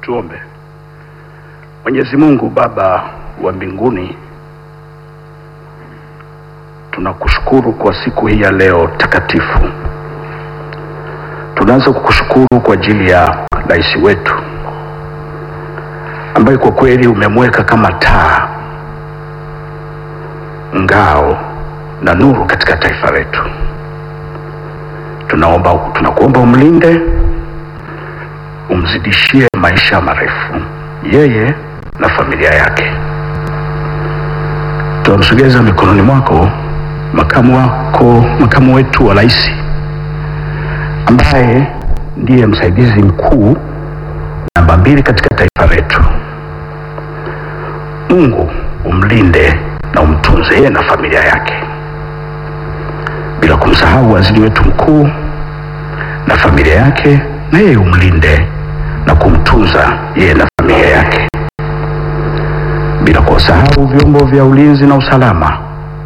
Tuombe. Mwenyezi Mungu Baba wa mbinguni, tunakushukuru kwa siku hii ya leo takatifu. Tunaanza kukushukuru kwa ajili ya rais wetu ambaye kwa kweli umemweka kama taa, ngao na nuru katika taifa letu. Tunakuomba umlinde, umzidishie maisha marefu yeye na familia yake. Tunamsogeza mikononi mwako makamu wetu wa rais ambaye ndiye msaidizi mkuu namba 2 katika taifa letu. Mungu umlinde na umtunze yeye na familia yake, bila kumsahau waziri wetu mkuu na familia yake, na yeye umlinde na kumtunza yeye na familia yake, bila kusahau vyombo vya ulinzi na usalama,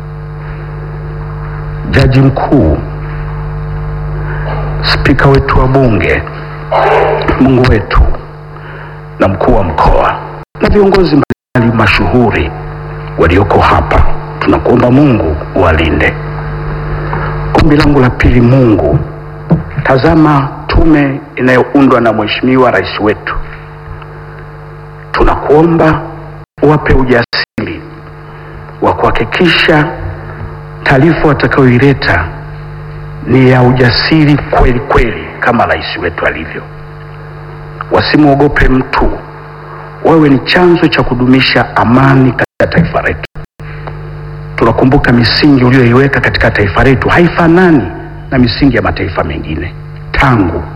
jaji mkuu, spika wetu wa bunge, Mungu wetu, na mkuu wa mkoa na viongozi mbalimbali mashuhuri walioko hapa. Tunakuomba Mungu uwalinde. Ombi langu la pili, Mungu, tazama tume inayoundwa na Mheshimiwa Rais wetu. Tunakuomba uwape ujasiri wa kuhakikisha taarifa watakayoileta ni ya ujasiri kweli kweli kama rais wetu alivyo. Wasimuogope mtu, wewe ni chanzo cha kudumisha amani katika taifa letu. Tunakumbuka misingi uliyoiweka katika taifa letu haifanani na misingi ya mataifa mengine. Tangu